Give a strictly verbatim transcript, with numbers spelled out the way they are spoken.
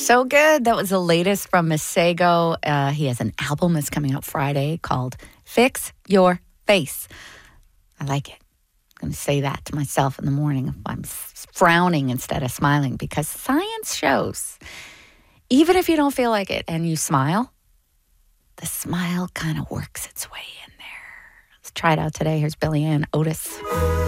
So good. That was the latest from Masego. Uh, he has an album that's coming out Friday called Fix Your Face. I like it. I'm going to say that to myself in the morning if I'm frowning instead of smiling, because science shows even if you don't feel like it and you smile, the smile kind of works its way in there. Let's try it out today. Here's Billie Ann Otis.